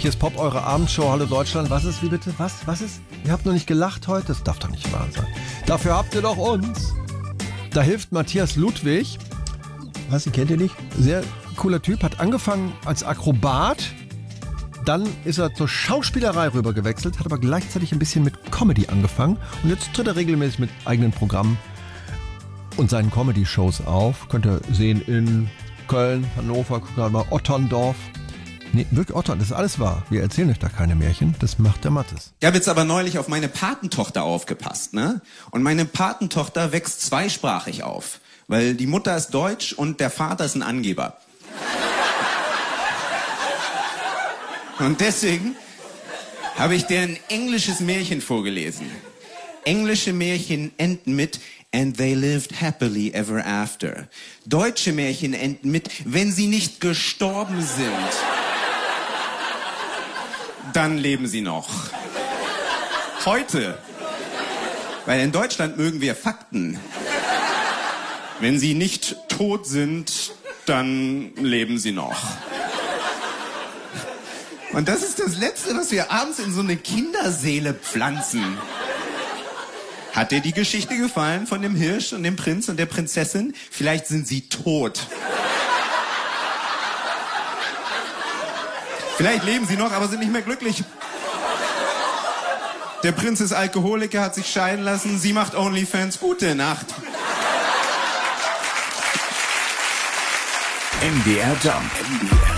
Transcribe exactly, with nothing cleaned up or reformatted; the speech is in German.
Hier ist Pop, eure Abendshow. Hallo Deutschland. Was ist, wie bitte? Was? Was ist? Ihr habt noch nicht gelacht heute? Das darf doch nicht wahr sein. Dafür habt ihr doch uns. Da hilft Matthias Ludwig. Was, den kennt ihr nicht? Sehr cooler Typ. Hat angefangen als Akrobat. Dann ist er zur Schauspielerei rüber gewechselt. Hat aber gleichzeitig ein bisschen mit Comedy angefangen. Und jetzt tritt er regelmäßig mit eigenen Programmen und seinen Comedy-Shows auf. Könnt ihr sehen in Köln, Hannover, guckt mal, Otterndorf. Nee, wirklich Otterndorf, das ist alles wahr. Wir erzählen euch da keine Märchen, das macht der Mattes. Ich habe jetzt aber neulich auf meine Patentochter aufgepasst, ne? Und meine Patentochter wächst zweisprachig auf. Weil die Mutter ist deutsch und der Vater ist ein Angeber. Und deswegen habe ich dir ein englisches Märchen vorgelesen. Englische Märchen enden mit And they lived happily ever after. Deutsche Märchen enden mit Wenn sie nicht gestorben sind, dann leben sie noch. Heute. Weil in Deutschland mögen wir Fakten. Wenn sie nicht tot sind, dann leben sie noch. Und das ist das Letzte, was wir abends in so eine Kinderseele pflanzen. Hat dir die Geschichte gefallen von dem Hirsch und dem Prinz und der Prinzessin? Vielleicht sind sie tot. Vielleicht leben sie noch, aber sind nicht mehr glücklich. Der Prinz ist Alkoholiker, hat sich scheiden lassen. Sie macht Onlyfans. Gute Nacht. M D R Jump.